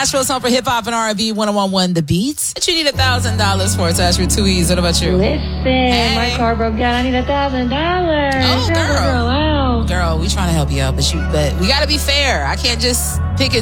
Nashville's home for hip hop and R&B. 101.1 The Beats. But you need $1,000 for it, Tash. You're too easy. What about you? Listen, my car broke down. I need $1,000. Oh, girl. Wow. Girl, we trying to help you out, but we got to be fair. I can't just pick and